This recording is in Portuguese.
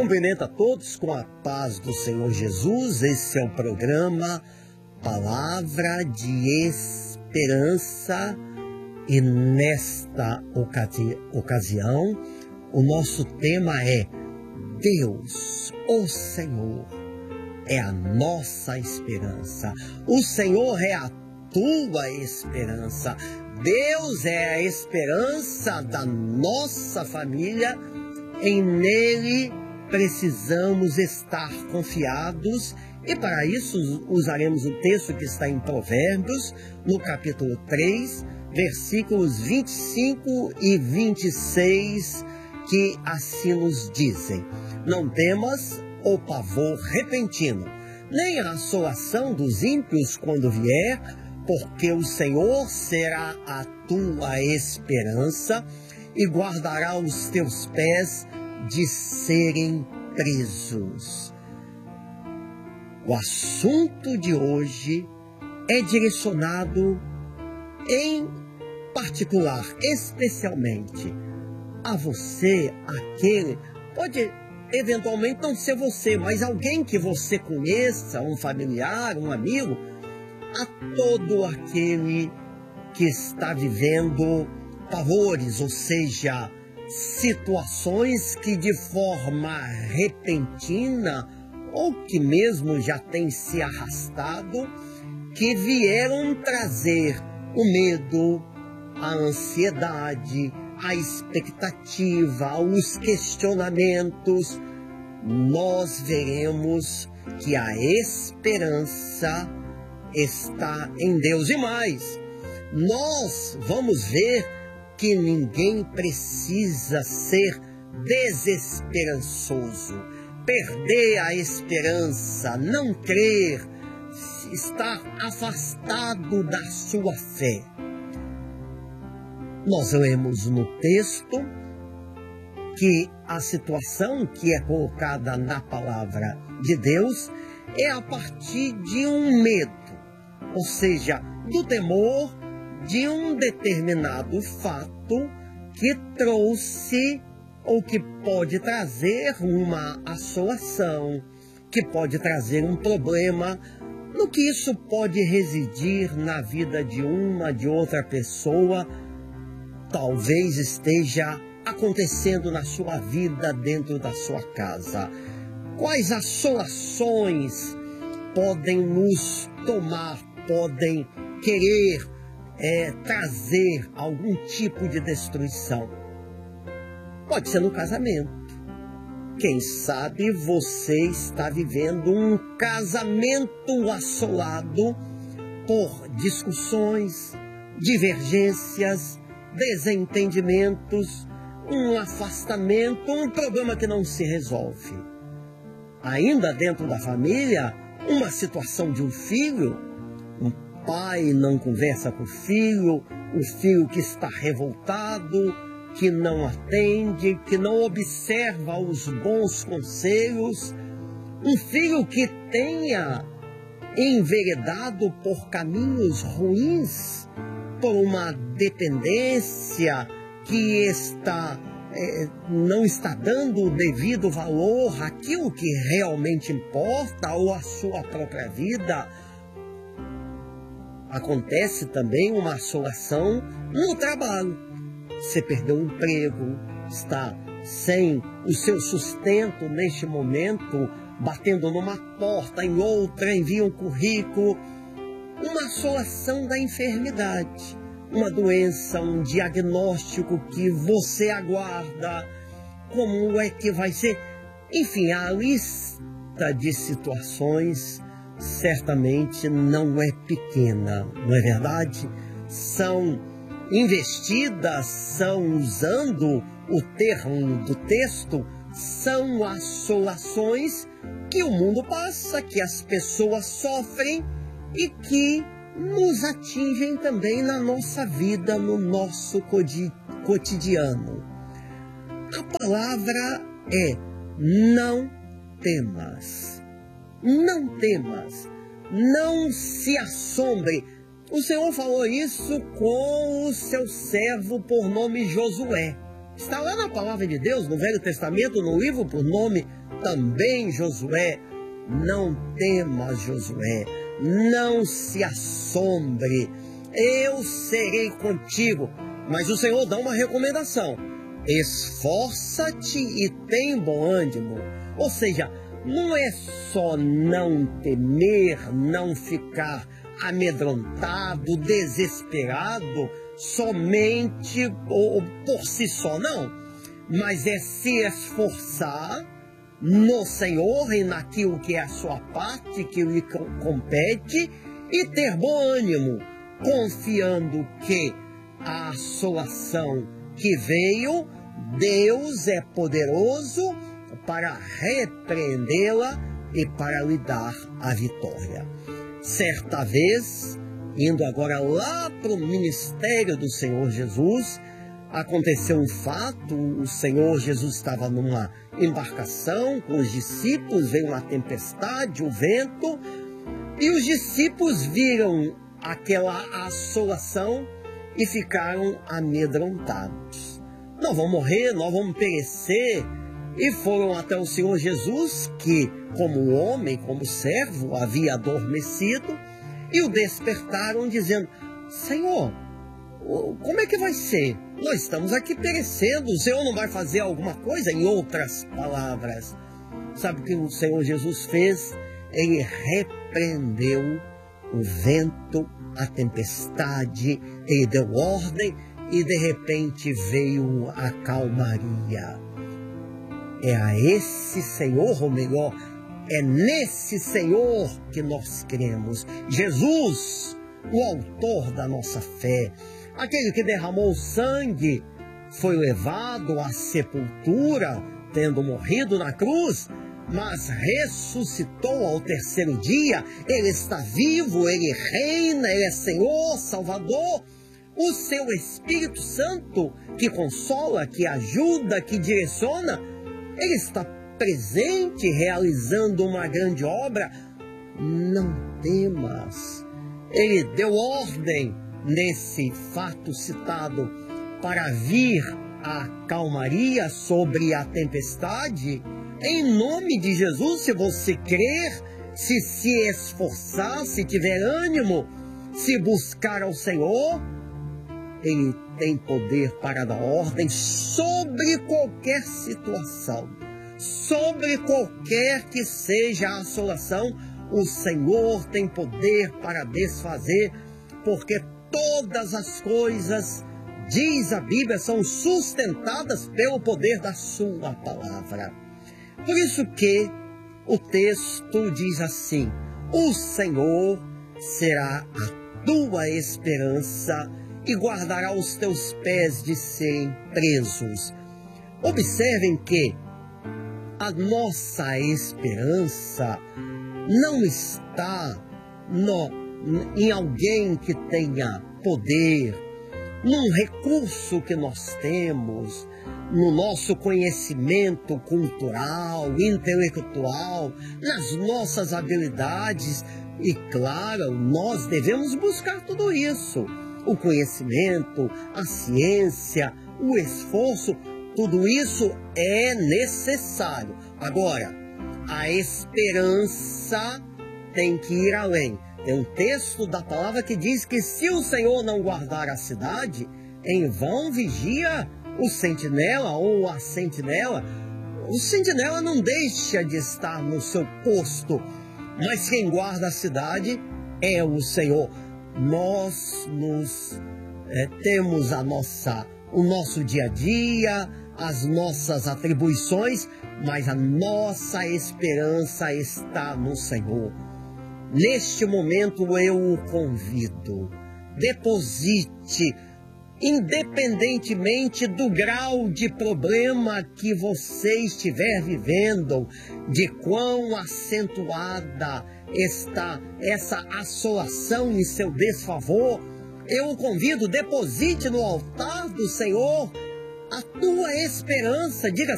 Cumprimento a todos com a paz do Senhor Jesus. Esse é o programa Palavra de Esperança e nesta ocasião o nosso tema é Deus, o Senhor, é a nossa esperança. O Senhor é a tua esperança. Deus é a esperança da nossa família. Em Nele precisamos estar confiados e para isso usaremos o texto que está em Provérbios, no capítulo 3, versículos 25 e 26, que assim nos dizem: Não temas o pavor repentino, nem a assolação dos ímpios quando vier, porque o Senhor será a tua esperança e guardará os teus pés de serem presos. O assunto de hoje é direcionado em particular, especialmente a você, aquele, pode eventualmente não ser você, mas alguém que você conheça, um familiar, um amigo, a todo aquele que está vivendo pavores, ou seja, situações que de forma repentina ou que mesmo já tem se arrastado, que vieram trazer o medo, a ansiedade, a expectativa, os questionamentos. Nós veremos que a esperança está em Deus. E mais, nós vamos ver que ninguém precisa ser desesperançoso, perder a esperança, não crer, estar afastado da sua fé. Nós lemos no texto que a situação que é colocada na palavra de Deus é a partir de um medo, ou seja, do temor de um determinado fato que trouxe ou que pode trazer uma assolação, que pode trazer um problema, no que isso pode residir na vida de uma, de outra pessoa, talvez esteja acontecendo na sua vida dentro da sua casa. Quais assolações podem nos tomar, podem querer trazer algum tipo de destruição? Pode ser no casamento. Quem sabe você está vivendo um casamento assolado por discussões, divergências, desentendimentos, um afastamento, um problema que não se resolve. Ainda dentro da família, uma situação de um filho, um pai não conversa com o filho que está revoltado, que não atende, que não observa os bons conselhos, um filho que tenha enveredado por caminhos ruins, por uma dependência que não está dando o devido valor àquilo que realmente importa ou à sua própria vida. Acontece também uma assolação no trabalho. Você perdeu o emprego, está sem o seu sustento neste momento, batendo numa porta, em outra, envia um currículo. Uma assolação da enfermidade, uma doença, um diagnóstico que você aguarda, como é que vai ser? Enfim, a lista de situações certamente não é pequena, não é verdade? São investidas, são, usando o termo do texto, são assolações que o mundo passa, que as pessoas sofrem e que nos atingem também na nossa vida, no nosso cotidiano. A palavra é: não temas. Não temas. Não se assombre. O Senhor falou isso com o seu servo por nome Josué. Está lá na palavra de Deus, no Velho Testamento, no livro por nome também Josué: não temas, Josué, não se assombre, eu serei contigo. Mas o Senhor dá uma recomendação: esforça-te e tem bom ânimo. Ou seja, não é só não temer, não ficar amedrontado, desesperado, somente ou por si só, não. Mas é se esforçar no Senhor e naquilo que é a sua parte, que lhe compete, e ter bom ânimo, confiando que a assolação que veio, Deus é poderoso para repreendê-la e para lhe dar a vitória. Certa vez, indo agora lá para o ministério do Senhor Jesus, aconteceu um fato. O Senhor Jesus estava numa embarcação com os discípulos, veio uma tempestade, o vento, e os discípulos viram aquela assolação e ficaram amedrontados. Nós vamos morrer, nós vamos perecer. E foram até o Senhor Jesus, que como homem, como servo, havia adormecido, e o despertaram dizendo: Senhor, como é que vai ser? Nós estamos aqui perecendo, o Senhor não vai fazer alguma coisa? Em outras palavras, sabe o que o Senhor Jesus fez? Ele repreendeu o vento, a tempestade, ele deu ordem e de repente veio a calmaria. É a esse Senhor, ou melhor, é nesse Senhor que nós cremos. Jesus, o autor da nossa fé, aquele que derramou sangue, foi levado à sepultura, tendo morrido na cruz, mas ressuscitou ao terceiro dia. Ele está vivo, ele reina, ele é Senhor, Salvador. O seu Espírito Santo, que consola, que ajuda, que direciona, ele está presente, realizando uma grande obra. Não temas. Ele deu ordem nesse fato citado para vir a calmaria sobre a tempestade. Em nome de Jesus, se você crer, se esforçar, se tiver ânimo, se buscar ao Senhor, Ele tem poder para dar ordem sobre qualquer situação, sobre qualquer que seja a assolação. O Senhor tem poder para desfazer, porque todas as coisas, diz a Bíblia, são sustentadas pelo poder da sua palavra. Por isso que o texto diz assim: o Senhor será a tua esperança e guardará os teus pés de serem presos. Observem que a nossa esperança não está em alguém que tenha poder, num recurso que nós temos, no nosso conhecimento cultural, intelectual, nas nossas habilidades. E claro, nós devemos buscar tudo isso. O conhecimento, a ciência, o esforço, tudo isso é necessário. Agora, a esperança tem que ir além. Tem um texto da palavra que diz que se o Senhor não guardar a cidade, em vão vigia o sentinela ou a sentinela. O sentinela não deixa de estar no seu posto, mas quem guarda a cidade é o Senhor. Nós temos o nosso dia a dia, as nossas atribuições, mas a nossa esperança está no Senhor. Neste momento eu o convido, deposite, independentemente do grau de problema que você estiver vivendo, de quão acentuada está essa assolação em seu desfavor, eu o convido, deposite no altar do Senhor a tua esperança. Diga: